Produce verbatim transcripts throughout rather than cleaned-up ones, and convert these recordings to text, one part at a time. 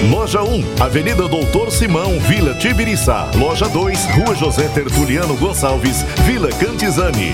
Loja um, Avenida Doutor Simão, Vila Tibiriçá. Loja dois, Rua José Tertuliano Gonçalves, Vila Cantizani.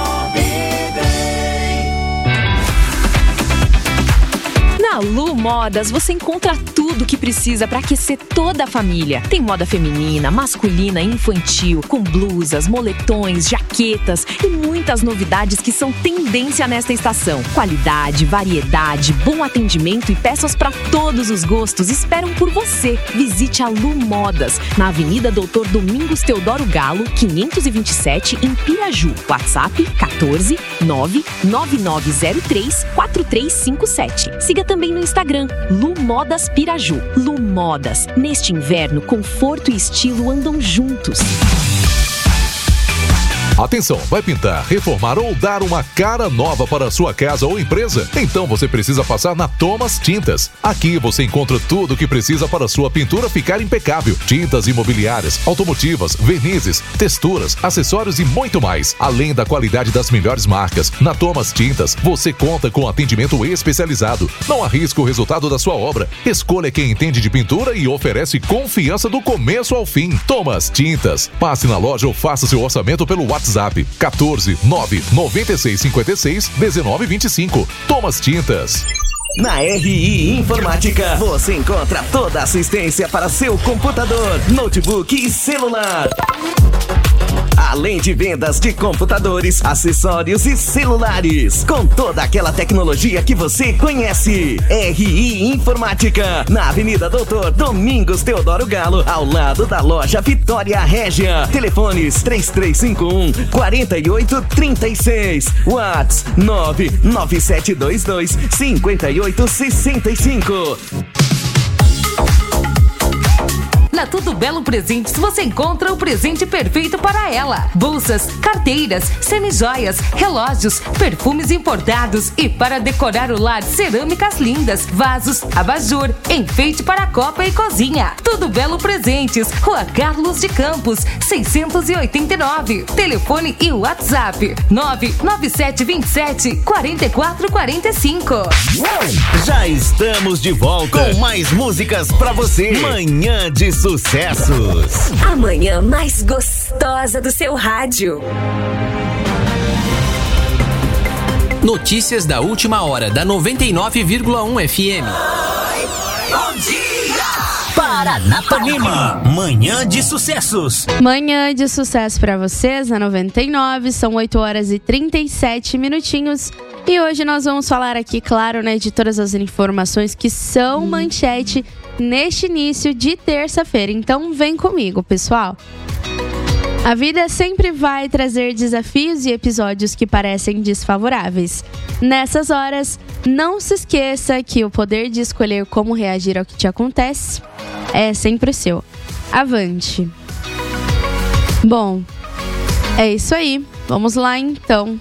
Na Lu Modas você encontra tudo o que precisa para aquecer toda a família. Tem moda feminina, masculina, infantil, com blusas, moletões, jaquetas e muitas novidades que são tendência nesta estação. Qualidade, variedade, bom atendimento e peças para todos os gostos esperam por você. Visite a Lu Modas, na Avenida Doutor Domingos Teodoro Galo, quinhentos e vinte e sete, em Piraju. WhatsApp quatorze, nove nove nove zero três, quatro três cinco sete. Siga também no Instagram, Lu Modas Piraju. Lu Modas. Neste inverno, conforto e estilo andam juntos. Atenção, vai pintar, reformar ou dar uma cara nova para a sua casa ou empresa? Então você precisa passar na Thomas Tintas. Aqui você encontra tudo o que precisa para a sua pintura ficar impecável. Tintas imobiliárias, automotivas, vernizes, texturas, acessórios e muito mais. Além da qualidade das melhores marcas, na Thomas Tintas você conta com atendimento especializado. Não arrisque o resultado da sua obra. Escolha quem entende de pintura e oferece confiança do começo ao fim. Thomas Tintas. Passe na loja ou faça seu orçamento pelo WhatsApp. WhatsApp quatorze, nove nove seis cinco seis, um nove dois cinco. Thomas Tintas. Na R I Informática, você encontra toda a assistência para seu computador, notebook e celular. Além de vendas de computadores, acessórios e celulares, com toda aquela tecnologia que você conhece. R I Informática, na Avenida Doutor Domingos Teodoro Galo, ao lado da loja Vitória Régia. Telefones três três cinco um, quatro oito três seis. WhatsApp nove nove sete dois dois, cinco oito seis cinco. Na Tudo Belo Presentes você encontra o presente perfeito para ela. Bolsas, carteiras, semijoias, relógios, perfumes importados e para decorar o lar, cerâmicas lindas, vasos, abajur, enfeite para copa e cozinha. Tudo Belo Presentes, Rua Carlos de Campos, seiscentos e oitenta e nove. Telefone e WhatsApp nove nove sete dois sete, quatro quatro quatro cinco. Já estamos de volta com mais músicas pra você. Manhã de Sucessos. A manhã mais gostosa do seu rádio. Notícias da última hora da noventa e nove vírgula um F M. Bom dia! Paranapanema. Manhã de Sucessos. Manhã de sucesso pra vocês na noventa e nove. São oito horas e trinta e sete minutinhos. E hoje nós vamos falar aqui, claro, né, de todas as informações que são manchete neste início de terça-feira. Então vem comigo, pessoal. A vida sempre vai trazer desafios e episódios que parecem desfavoráveis. Nessas horas, não se esqueça que o poder de escolher como reagir ao que te acontece é sempre o seu. Avante! Bom, é isso aí. Vamos lá então.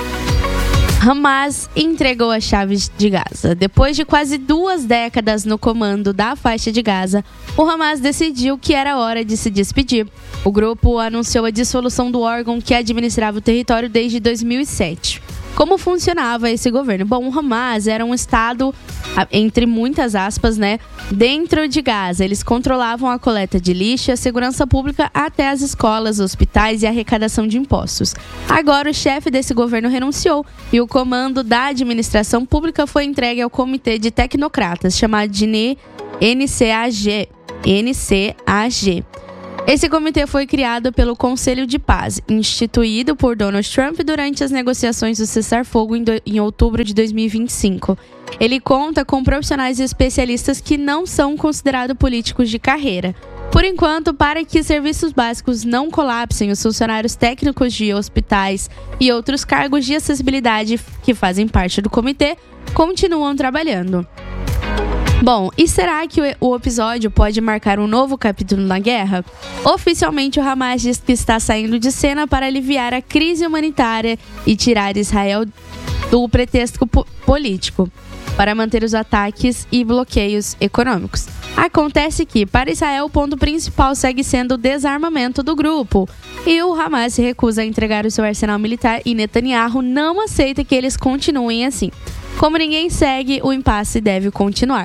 Hamas entregou as chaves de Gaza. Depois de quase duas décadas no comando da faixa de Gaza, o Hamas decidiu que era hora de se despedir. O grupo anunciou a dissolução do órgão que administrava o território desde dois mil e sete. Como funcionava esse governo? Bom, o Hamas era um estado, entre muitas aspas, né, dentro de Gaza. Eles controlavam a coleta de lixo, a segurança pública até as escolas, hospitais e a arrecadação de impostos. Agora o chefe desse governo renunciou e o comando da administração pública foi entregue ao Comitê de Tecnocratas, chamado de N C A G. N C A G. Esse comitê foi criado pelo Conselho de Paz, instituído por Donald Trump durante as negociações do cessar-fogo em, do, em outubro de dois mil e vinte e cinco. Ele conta com profissionais e especialistas que não são considerados políticos de carreira. Por enquanto, para que serviços básicos não colapsem, os funcionários técnicos de hospitais e outros cargos de acessibilidade que fazem parte do comitê continuam trabalhando. Bom, e será que o episódio pode marcar um novo capítulo na guerra? Oficialmente, o Hamas diz que está saindo de cena para aliviar a crise humanitária e tirar Israel do pretexto po- político, para manter os ataques e bloqueios econômicos. Acontece que, para Israel, o ponto principal segue sendo o desarmamento do grupo, e o Hamas se recusa a entregar o seu arsenal militar e Netanyahu não aceita que eles continuem assim. Como ninguém segue, o impasse deve continuar.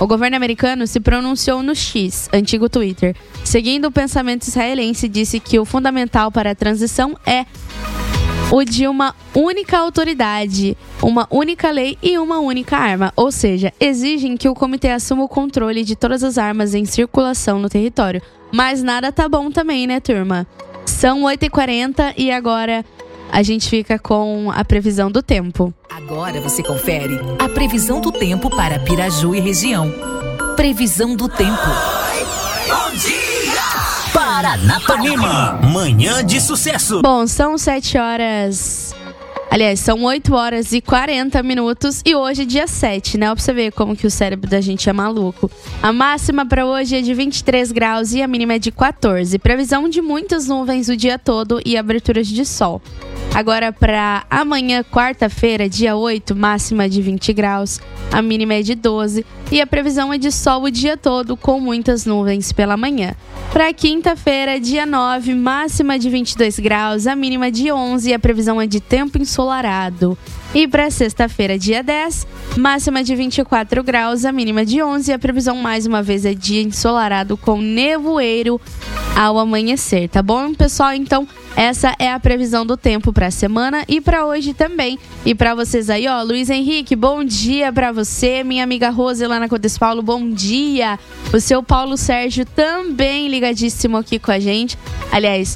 O governo americano se pronunciou no X, antigo Twitter. Seguindo o pensamento israelense, disse que o fundamental para a transição é o de uma única autoridade, uma única lei e uma única arma. Ou seja, exigem que o comitê assuma o controle de todas as armas em circulação no território. Mas nada tá bom também, né, turma? São oito e quarenta e agora a gente fica com a previsão do tempo. Agora você confere a previsão do tempo para Piraju e região. Previsão do tempo. Bom dia! Paranapanema, manhã de sucesso. Bom, são sete horas... Aliás, são oito horas e quarenta minutos e hoje é dia sete, né? Pra você ver como que o cérebro da gente é maluco. A máxima para hoje é de vinte e três graus e a mínima é de quatorze. Previsão de muitas nuvens o dia todo e aberturas de sol. Agora para amanhã, quarta-feira, dia oito, máxima de vinte graus, a mínima é de doze e a previsão é de sol o dia todo com muitas nuvens pela manhã. Para quinta-feira, dia nove, máxima de vinte e dois graus, a mínima de onze e a previsão é de tempo ensolarado. E para sexta-feira, dia dez, máxima de vinte e quatro graus, a mínima de onze e a previsão mais uma vez é dia ensolarado com nevoeiro ao amanhecer, tá bom, pessoal? Então, essa é a previsão do tempo para a semana e para hoje também. E para vocês aí, ó, Luiz Henrique, bom dia para você. Minha amiga Rose lá na Codes Paulo, bom dia. O seu Paulo Sérgio também ligadíssimo aqui com a gente. Aliás,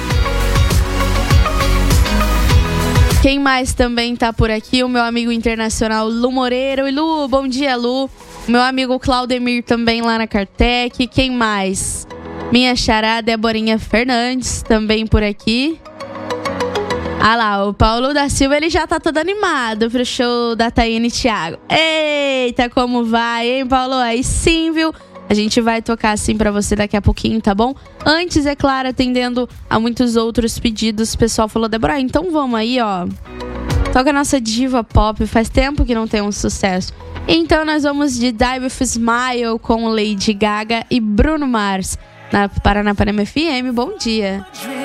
quem mais também tá por aqui? O meu amigo internacional Lu Moreira. E Lu, bom dia, Lu. Meu amigo Claudemir também lá na Cartec. Quem mais? Minha xará Deborinha Fernandes também por aqui. Ah lá, o Paulo da Silva, ele já tá todo animado pro show da Taine e Thiago. Eita, como vai, hein, Paulo? Aí sim, viu? A gente vai tocar assim pra você daqui a pouquinho, tá bom? Antes, é claro, atendendo a muitos outros pedidos, o pessoal falou, Débora, então vamos aí, ó. Toca a nossa diva pop, faz tempo que não tem um sucesso. Então nós vamos de Die With Smile com Lady Gaga e Bruno Mars. Na Paranapanema F M, bom dia.